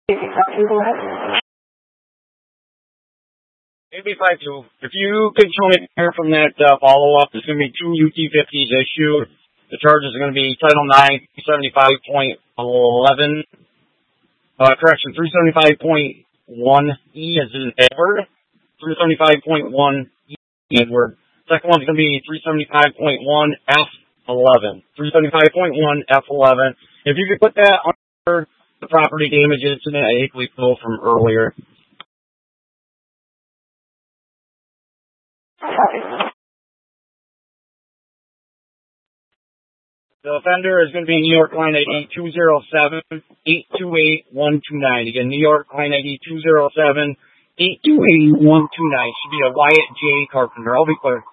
Maybe 5-2. If you could show me here from that follow-up, there's going to be 2 UT50s issued. The charges are going to be Title 9, 375.11. Correction, 375.1E as in Edward. 375.1E Edward. Second one's going to be 375.1F11. 375.1F11. If you could put that under the property damage incident at Hickley Pool from earlier. The offender is going to be New York line ID 207-828-129. Again, New York line ID 207-828-129. Should be a Wyatt J. Carpenter. I'll be clear.